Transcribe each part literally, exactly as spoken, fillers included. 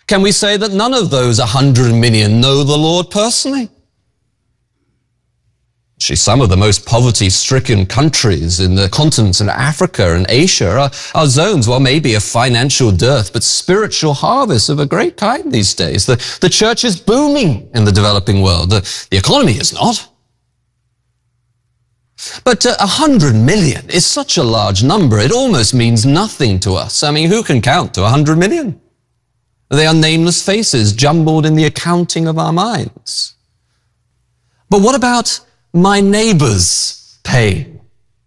Can we say that none of those one hundred million know the Lord personally? Actually, some of the most poverty-stricken countries in the continents in Africa and Asia are, are zones, well, maybe of financial dearth, but spiritual harvest of a great kind these days. The, the church is booming in the developing world. The, the economy is not. But uh, one hundred million is such a large number, it almost means nothing to us. I mean, who can count to one hundred million? They are nameless faces jumbled in the accounting of our minds. But what about my neighbor's pain?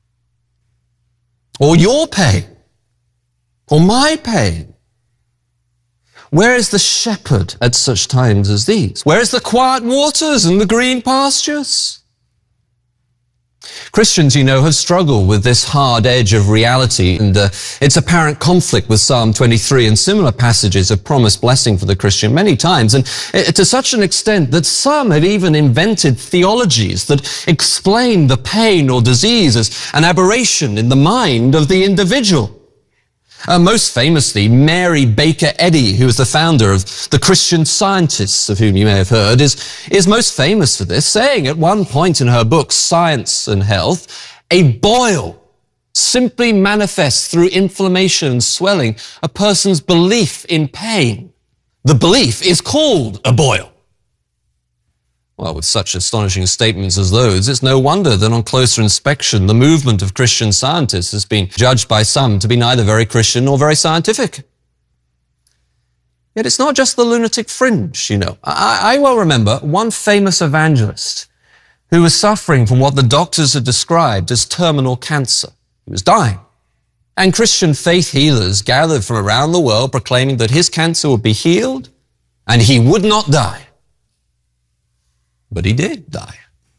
Or your pain? Or my pain? Where is the shepherd at such times as these? Where is the quiet waters and the green pastures? Christians, you know, have struggled with this hard edge of reality and uh, its apparent conflict with Psalm twenty-three and similar passages of promised blessing for the Christian many times, and uh, to such an extent that some have even invented theologies that explain the pain or disease as an aberration in the mind of the individual. Uh, most famously, Mary Baker Eddy, who is the founder of the Christian Scientists, of whom you may have heard, is, is most famous for this, saying at one point in her book, Science and Health, a boil simply manifests through inflammation and swelling a person's belief in pain. The belief is called a boil. Well, with such astonishing statements as those, it's no wonder that on closer inspection, the movement of Christian scientists has been judged by some to be neither very Christian nor very scientific. Yet it's not just the lunatic fringe, you know. I, I well remember one famous evangelist who was suffering from what the doctors had described as terminal cancer. He was dying. And Christian faith healers gathered from around the world proclaiming that his cancer would be healed and he would not die. But he did die.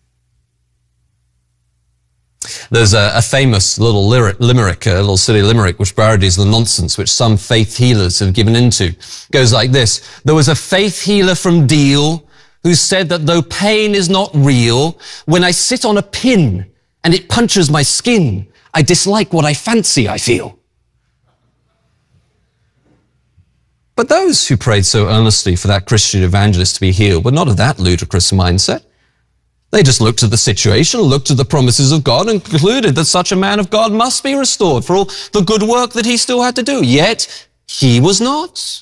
There's a, a famous little lyric, limerick, a little silly limerick, which parodies the nonsense which some faith healers have given into. It goes like this. There was a faith healer from Deal who said that though pain is not real, when I sit on a pin and it punches my skin, I dislike what I fancy I feel. But those who prayed so earnestly for that Christian evangelist to be healed were not of that ludicrous mindset. They just looked at the situation, looked at the promises of God, and concluded that such a man of God must be restored for all the good work that he still had to do. Yet, he was not.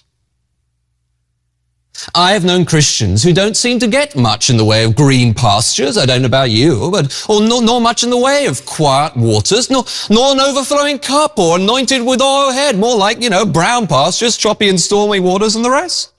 I have known Christians who don't seem to get much in the way of green pastures. I don't know about you, but or nor, nor much in the way of quiet waters, nor, nor an overflowing cup or anointed with oil head. More like, you know, brown pastures, choppy and stormy waters and the rest.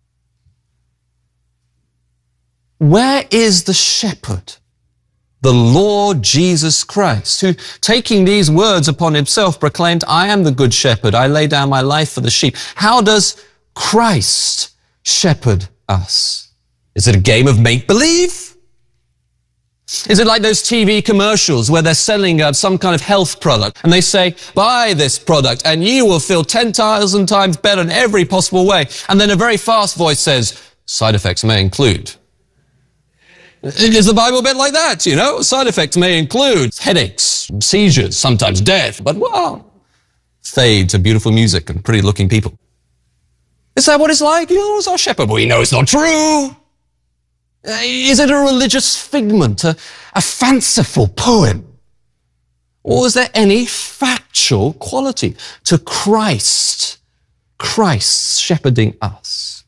Where is the shepherd? The Lord Jesus Christ, who, taking these words upon himself, proclaimed, I am the good shepherd. I lay down my life for the sheep. How does Christ shepherd us? Is it a game of make-believe? Is it like those T V commercials where they're selling uh, some kind of health product and they say, buy this product and you will feel ten thousand times better in every possible way. And then a very fast voice says, side effects may include. Is the Bible a bit like that, you know? Side effects may include headaches, seizures, sometimes death, but wow, fade to beautiful music and pretty looking people. Is that what it's like? You know, it's our shepherd. We know it's not true. Is it a religious figment, a, a fanciful poem? Or is there any factual quality to Christ, Christ shepherding us?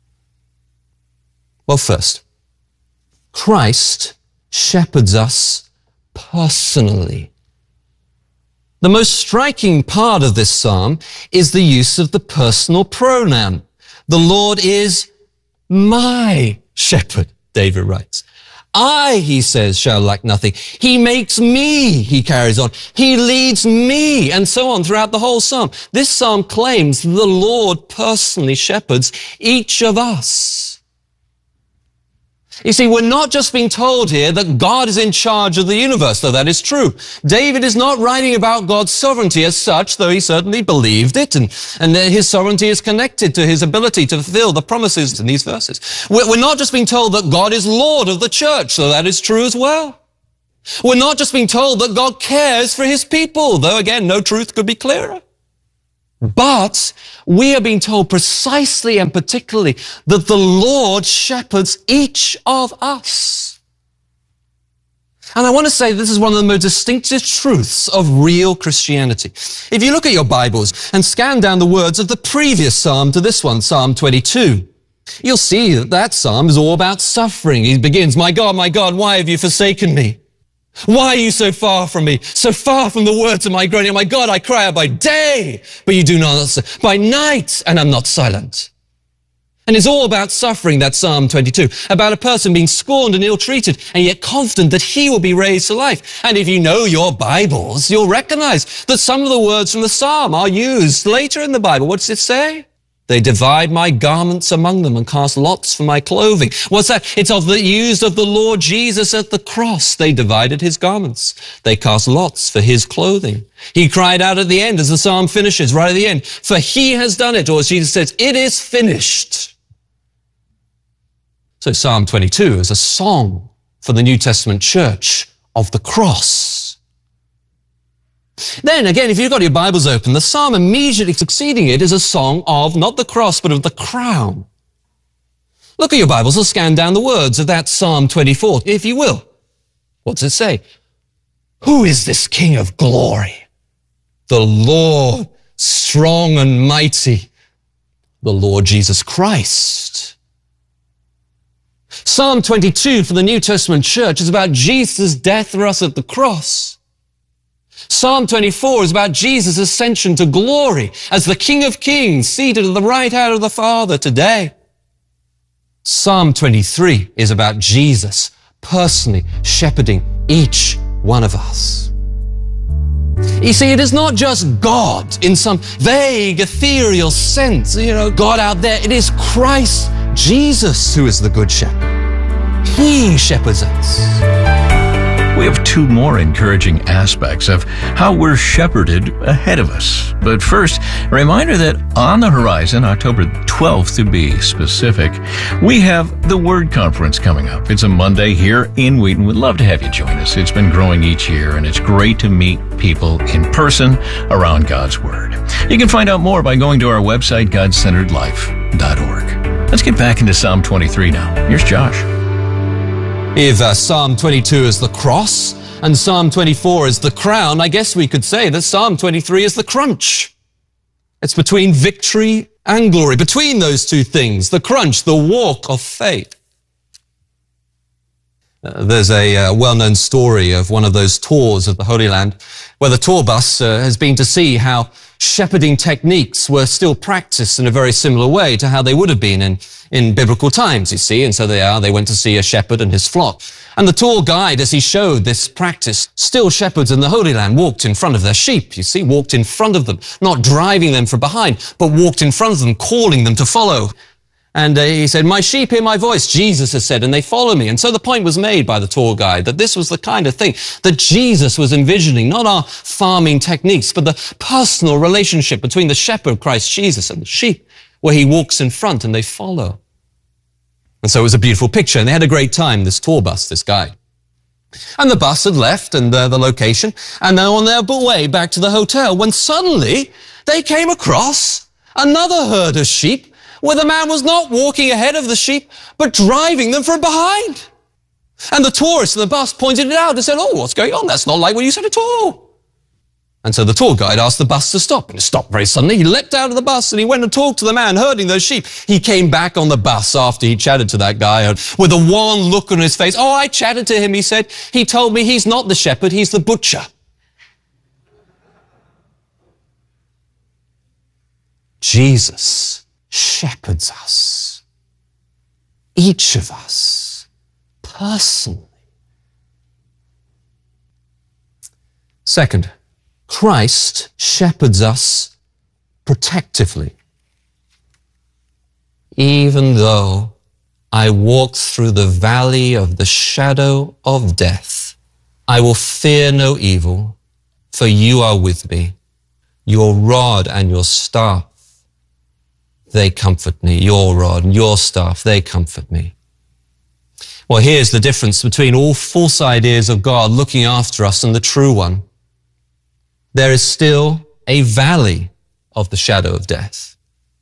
Well, first, Christ shepherds us personally. The most striking part of this psalm is the use of the personal pronoun. The Lord is my shepherd, David writes. I, he says, shall lack nothing. He makes me, he carries on. He leads me, and so on throughout the whole psalm. This psalm claims the Lord personally shepherds each of us. You see, we're not just being told here that God is in charge of the universe, though that is true. David is not writing about God's sovereignty as such, though he certainly believed it, and, and his sovereignty is connected to his ability to fulfill the promises in these verses. We're, we're not just being told that God is Lord of the church, though that is true as well. We're not just being told that God cares for his people, though again, no truth could be clearer. But we are being told precisely and particularly that the Lord shepherds each of us. And I want to say this is one of the most distinctive truths of real Christianity. If you look at your Bibles and scan down the words of the previous psalm to this one, Psalm twenty-two, you'll see that that psalm is all about suffering. He begins, "My God, my God, why have you forsaken me? Why are you so far from me? So far from the words of my groaning. My God, I cry out by day, but you do not answer. By night, and I'm not silent." And it's all about suffering, that Psalm twenty-two, about a person being scorned and ill-treated, and yet confident that he will be raised to life. And if you know your Bibles, you'll recognize that some of the words from the Psalm are used later in the Bible. What does it say? "They divide my garments among them and cast lots for my clothing." What's that? It's of the used of the Lord Jesus at the cross. They divided his garments. They cast lots for his clothing. He cried out at the end as the psalm finishes, right at the end, "For he has done it," or as Jesus says, "It is finished." So Psalm twenty-two is a song for the New Testament church of the cross. Then again, if you've got your Bibles open, the psalm immediately succeeding it is a song of not the cross, but of the crown. Look at your Bibles, or scan down the words of that Psalm twenty-four, if you will. What does it say? "Who is this King of glory? The Lord, strong and mighty, the Lord Jesus Christ." Psalm twenty-two for the New Testament church is about Jesus' death for us at the cross. Psalm twenty-four is about Jesus' ascension to glory as the King of Kings, seated at the right hand of the Father today. Psalm twenty-three is about Jesus personally shepherding each one of us. You see, it is not just God in some vague, ethereal sense, you know, God out there. It is Christ Jesus who is the good shepherd. He shepherds us. We have two more encouraging aspects of how we're shepherded ahead of us. But first, a reminder that on the horizon, October twelfth to be specific, we have the Word Conference coming up. It's a Monday here in Wheaton. We'd love to have you join us. It's been growing each year, and it's great to meet people in person around God's Word. You can find out more by going to our website, god centered life dot org. Let's get back into Psalm twenty-three now. Here's Josh. If uh, Psalm twenty-two is the cross and Psalm twenty-four is the crown, I guess we could say that Psalm twenty-three is the crunch. It's between victory and glory, between those two things, the crunch, the walk of faith. Uh, there's a uh, well-known story of one of those tours of the Holy Land where the tour bus uh, has been to see how shepherding techniques were still practiced in a very similar way to how they would have been in, in biblical times, you see. And so they are, they went to see a shepherd and his flock. And the tour guide, as he showed this practice, still shepherds in the Holy Land walked in front of their sheep, you see, walked in front of them, not driving them from behind, but walked in front of them, calling them to follow. And uh, he said, "My sheep hear my voice," Jesus has said, "and they follow me." And so the point was made by the tour guide that this was the kind of thing that Jesus was envisioning, not our farming techniques, but the personal relationship between the shepherd, Christ Jesus, and the sheep, where he walks in front and they follow. And so it was a beautiful picture, and they had a great time, this tour bus, this guide. And the bus had left and uh, the location, and they're on their way back to the hotel when suddenly they came across another herd of sheep where the man was not walking ahead of the sheep, but driving them from behind. And the tourists in the bus pointed it out and said, "Oh, what's going on? That's not like what you said at all." And so the tour guide asked the bus to stop, and it stopped very suddenly. He leapt out of the bus and he went and talked to the man herding those sheep. He came back on the bus after he chatted to that guy with a wan look on his face. "Oh, I chatted to him," he said. "He told me he's not the shepherd, he's the butcher." Jesus shepherds us, each of us, personally. Second, Christ shepherds us protectively. "Even though I walk through the valley of the shadow of death, I will fear no evil, for you are with me. Your rod and your staff, they comfort me." Your rod and your staff, they comfort me. Well, here's the difference between all false ideas of God looking after us and the true one. There is still a valley of the shadow of death.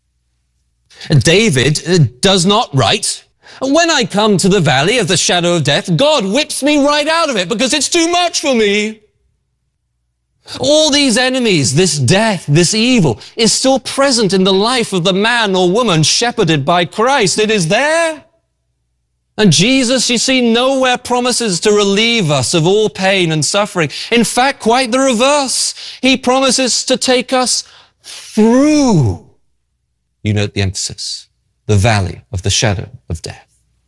David does not write, when I come to the valley of the shadow of death, God whips me right out of it because it's too much for me. All these enemies, this death, this evil, is still present in the life of the man or woman shepherded by Christ. It is there. And Jesus, you see, nowhere promises to relieve us of all pain and suffering. In fact, quite the reverse. He promises to take us through, you note the emphasis, the valley of the shadow of death.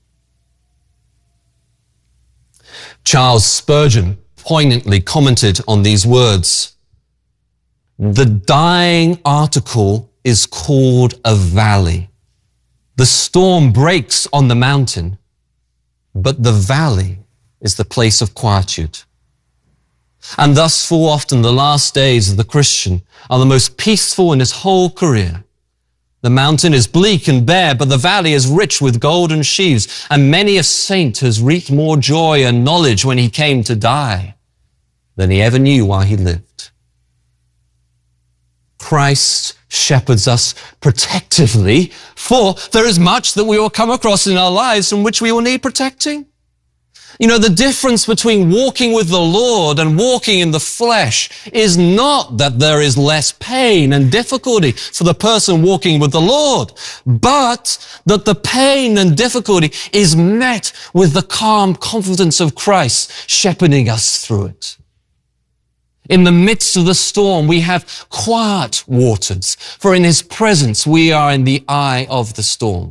Charles Spurgeon poignantly commented on these words. The dying article is called a valley. The storm breaks on the mountain, but the valley is the place of quietude. And thus, full often, the last days of the Christian are the most peaceful in his whole career. The mountain is bleak and bare, but the valley is rich with golden sheaves, and many a saint has reaped more joy and knowledge when he came to die than he ever knew while he lived. Christ shepherds us protectively, for there is much that we will come across in our lives from which we will need protecting. You know, the difference between walking with the Lord and walking in the flesh is not that there is less pain and difficulty for the person walking with the Lord, but that the pain and difficulty is met with the calm confidence of Christ shepherding us through it. In the midst of the storm, we have quiet waters, for in his presence we are in the eye of the storm.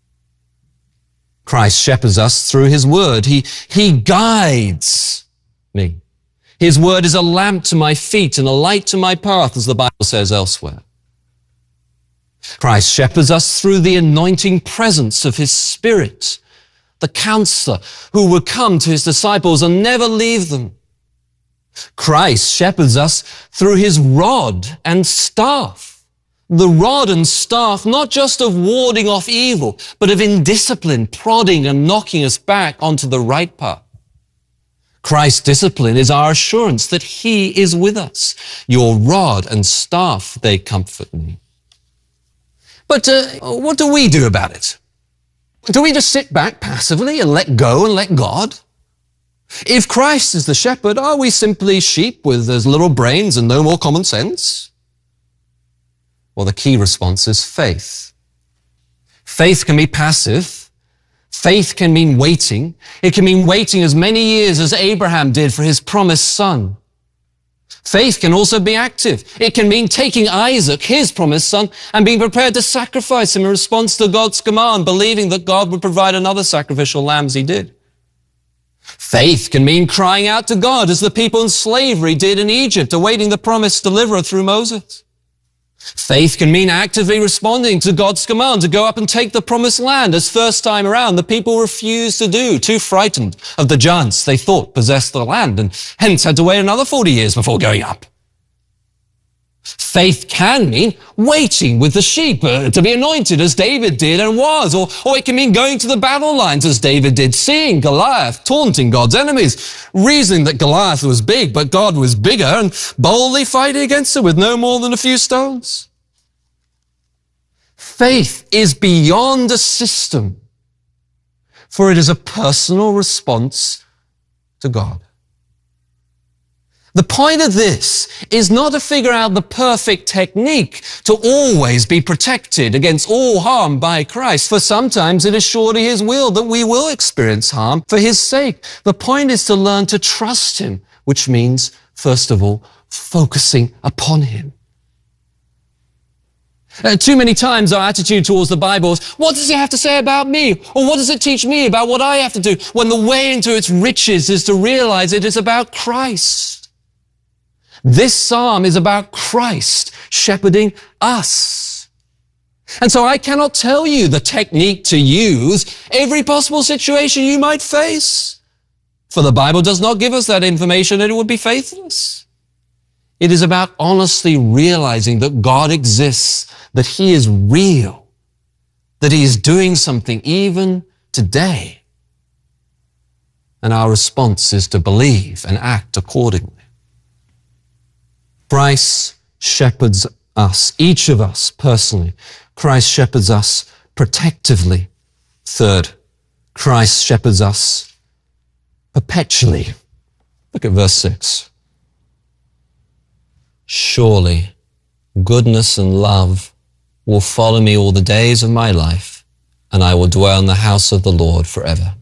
Christ shepherds us through his word. He, he guides me. His word is a lamp to my feet and a light to my path, as the Bible says elsewhere. Christ shepherds us through the anointing presence of his Spirit, the counselor who will come to his disciples and never leave them. Christ shepherds us through his rod and staff. The rod and staff, not just of warding off evil, but of indiscipline, prodding and knocking us back onto the right path. Christ's discipline is our assurance that he is with us. Your rod and staff, they comfort me. But uh, what do we do about it? Do we just sit back passively and let go and let God? If Christ is the shepherd, are we simply sheep with as little brains and no more common sense? Well, the key response is faith. Faith can be passive. Faith can mean waiting. It can mean waiting as many years as Abraham did for his promised son. Faith can also be active. It can mean taking Isaac, his promised son, and being prepared to sacrifice him in response to God's command, believing that God would provide another sacrificial lamb as he did. Faith can mean crying out to God as the people in slavery did in Egypt, awaiting the promised deliverer through Moses. Faith can mean actively responding to God's command to go up and take the promised land, as first time around the people refused to do, too frightened of the giants they thought possessed the land, and hence had to wait another forty years before going up. Faith can mean waiting with the sheep uh, to be anointed as David did and was, or, or it can mean going to the battle lines as David did, seeing Goliath taunting God's enemies, reasoning that Goliath was big but God was bigger, and boldly fighting against him with no more than a few stones. Faith is beyond a system, for it is a personal response to God. The point of this is not to figure out the perfect technique to always be protected against all harm by Christ, for sometimes it is surely his will that we will experience harm for his sake. The point is to learn to trust him, which means, first of all, focusing upon him. Uh, too many times our attitude towards the Bible is, what does it have to say about me? Or what does it teach me about what I have to do? When the way into its riches is to realize it is about Christ. This psalm is about Christ shepherding us. And so I cannot tell you the technique to use every possible situation you might face. For the Bible does not give us that information and it would be faithless. It is about honestly realizing that God exists, that he is real, that he is doing something even today. And our response is to believe and act accordingly. Christ shepherds us, each of us personally. Christ shepherds us protectively. Third, Christ shepherds us perpetually. Look at verse six. Surely goodness and love will follow me all the days of my life, and I will dwell in the house of the Lord forever.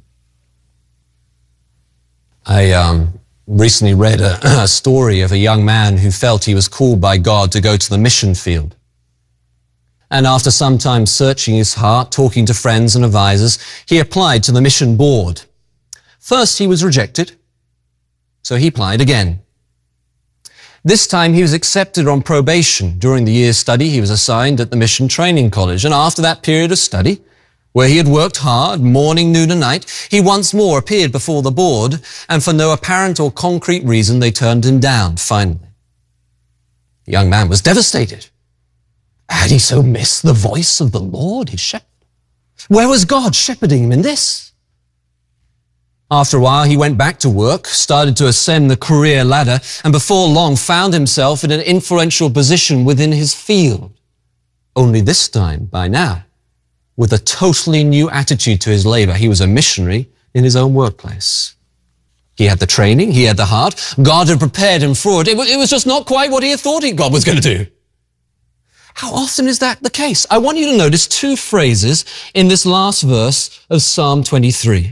I um, recently read a, a story of a young man who felt he was called by God to go to the mission field. And after some time searching his heart, talking to friends and advisors, he applied to the mission board. First, he was rejected, so he applied again. This time, he was accepted on probation. During the year's study, he was assigned at the Mission Training College. And after that period of study, where he had worked hard, morning, noon, and night, he once more appeared before the board, and for no apparent or concrete reason, they turned him down, finally. The young man was devastated. Had he so missed the voice of the Lord, his shepherd? Where was God shepherding him in this? After a while, he went back to work, started to ascend the career ladder, and before long found himself in an influential position within his field. Only this time, by now, with a totally new attitude to his labor. He was a missionary in his own workplace. He had the training, he had the heart. God had prepared him for it. It was just not quite what he had thought God was going to do. How often is that the case? I want you to notice two phrases in this last verse of Psalm twenty-three.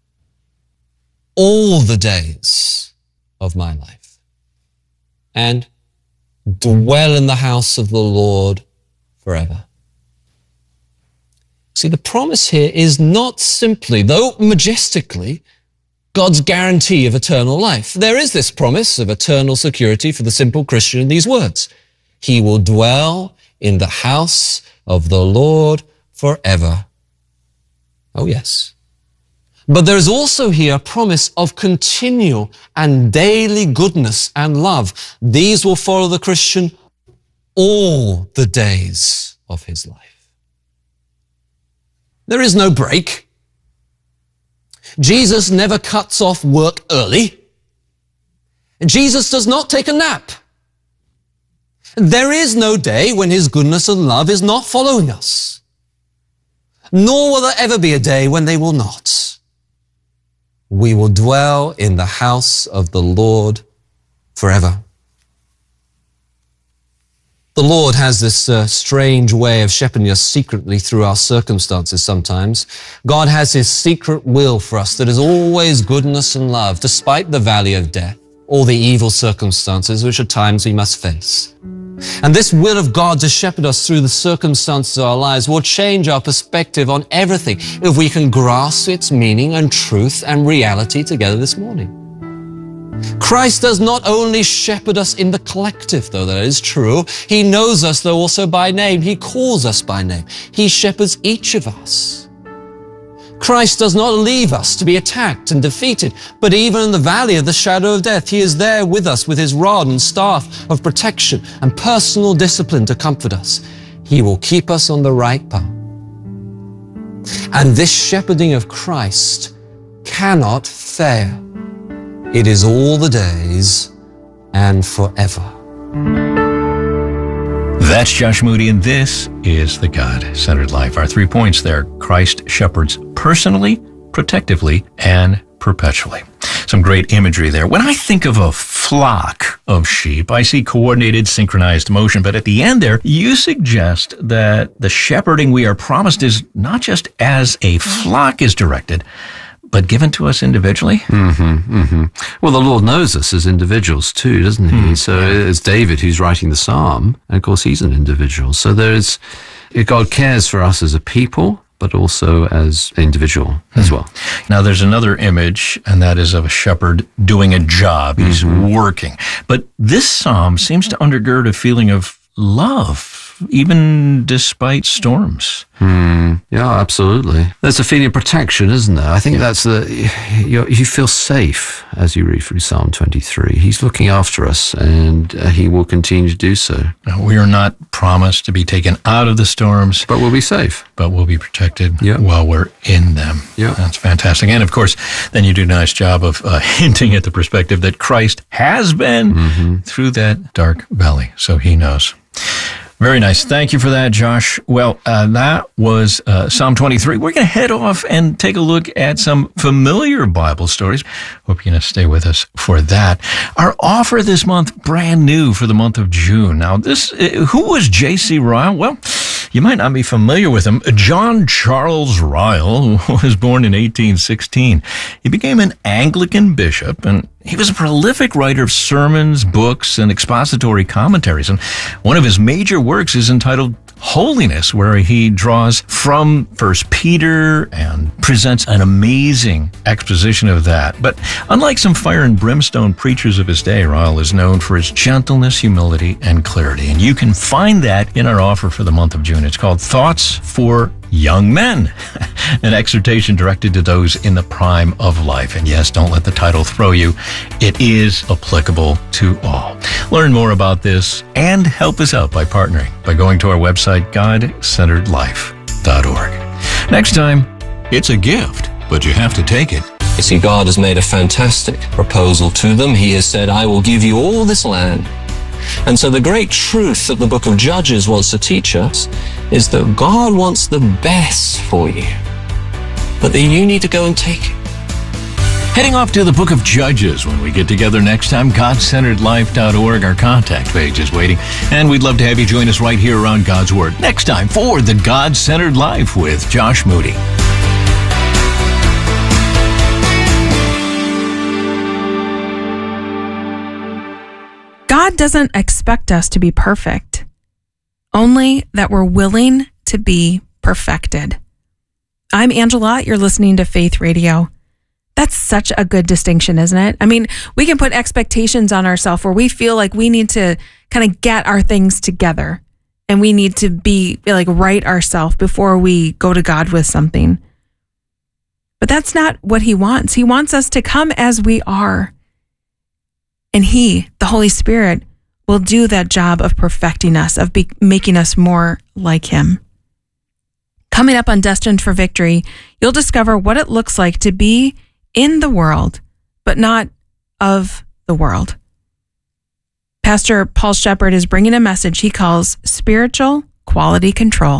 All the days of my life, and dwell in the house of the Lord forever. See, the promise here is not simply, though majestically, God's guarantee of eternal life. There is this promise of eternal security for the simple Christian in these words. He will dwell in the house of the Lord forever. Oh, yes. But there is also here a promise of continual and daily goodness and love. These will follow the Christian all the days of his life. There is no break. Jesus never cuts off work early. Jesus does not take a nap. There is no day when his goodness and love is not following us. Nor will there ever be a day when they will not. We will dwell in the house of the Lord forever. The Lord has this uh, strange way of shepherding us secretly through our circumstances sometimes. God has his secret will for us that is always goodness and love, despite the valley of death, or the evil circumstances which at times we must face. And this will of God to shepherd us through the circumstances of our lives will change our perspective on everything if we can grasp its meaning and truth and reality together this morning. Christ does not only shepherd us in the collective, though that is true. He knows us, though also by name. He calls us by name. He shepherds each of us. Christ does not leave us to be attacked and defeated, but even in the valley of the shadow of death, he is there with us with his rod and staff of protection and personal discipline to comfort us. He will keep us on the right path. And this shepherding of Christ cannot fail. It is all the days and forever. That's Josh Moody, and this is The God-Centered Life. Our three points there: Christ shepherds personally, protectively, and perpetually. Some great imagery there. When I think of a flock of sheep, I see coordinated, synchronized motion. But at the end there, you suggest that the shepherding we are promised is not just as a flock is directed, but given to us individually? Mm-hmm, mm-hmm. Well, the Lord knows us as individuals too, doesn't he? Mm, so yeah. It's David who's writing the psalm, and of course he's an individual. So there's, God cares for us as a people, but also as an individual mm. as well. Now there's another image, and that is of a shepherd doing a job. He's mm-hmm. working. But this psalm seems to undergird a feeling of love, even despite storms. Hmm. Yeah, absolutely. There's a feeling of protection, isn't there? I think yeah. that's the, you, you feel safe as you read through Psalm twenty-three. He's looking after us, and uh, he will continue to do so. Now, we are not promised to be taken out of the storms. But we'll be safe. But we'll be protected yeah. while we're in them. Yeah. That's fantastic. And of course, then you do a nice job of uh, hinting at the perspective that Christ has been mm-hmm. through that dark valley, so he knows. Very nice. Thank you for that, Josh. Well, uh, that was uh, Psalm twenty-three. We're going to head off and take a look at some familiar Bible stories. Hope you're going to stay with us for that. Our offer this month, brand new for the month of June. Now, this uh, who was J C Ryle? Well, you might not be familiar with him. John Charles Ryle was born in eighteen sixteen. He became an Anglican bishop, and he was a prolific writer of sermons, books, and expository commentaries. And one of his major works is entitled Holiness, where he draws from First Peter and presents an amazing exposition of that. But unlike some fire and brimstone preachers of his day, Ryle is known for his gentleness, humility, and clarity. And you can find that in our offer for the month of June. It's called Thoughts for Young Men, an exhortation directed to those in the prime of life. And yes, don't let the title throw you. It is applicable to all. Learn more about this and help us out by partnering by going to our website, God Centered Life dot org. Next time, it's a gift, but you have to take it. You see, God has made a fantastic proposal to them. He has said, I will give you all this land. And so the great truth that the book of Judges wants to teach us is that God wants the best for you, but that you need to go and take it. Heading off to the book of Judges when we get together next time. God Centered Life dot org, our contact page is waiting. And we'd love to have you join us right here around God's Word next time for the God-Centered Life with Josh Moody. God doesn't expect us to be perfect, only that we're willing to be perfected. I'm Angela. You're listening to Faith Radio. That's such a good distinction, isn't it? I mean, we can put expectations on ourselves where we feel like we need to kind of get our things together and we need to be like right ourselves before we go to God with something. But that's not what he wants. He wants us to come as we are. And he, the Holy Spirit, will do that job of perfecting us, of be- making us more like him. Coming up on Destined for Victory, you'll discover what it looks like to be in the world, but not of the world. Pastor Paul Shepard is bringing a message he calls spiritual quality control.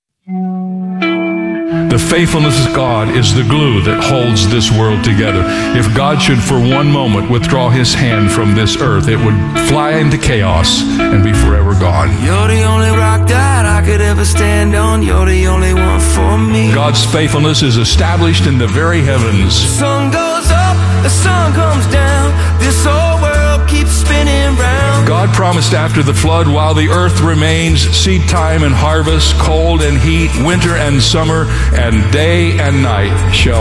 The faithfulness of God is the glue that holds this world together. If God should for one moment withdraw his hand from this earth, it would fly into chaos and be forever gone. You're the only rock that I could ever stand on. You're the only one for me. God's faithfulness is established in the very heavens. The sun goes up, the sun comes down. This whole world keeps spinning round. God promised after the flood, while the earth remains, seed time and harvest, cold and heat, winter and summer, and day and night shall